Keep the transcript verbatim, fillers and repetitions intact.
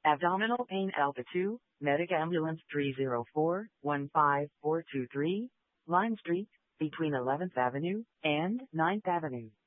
Abdominal pain Alpha two, Medic Ambulance three zero four, one five four two three, Lime Street, between eleventh Avenue and ninth Avenue.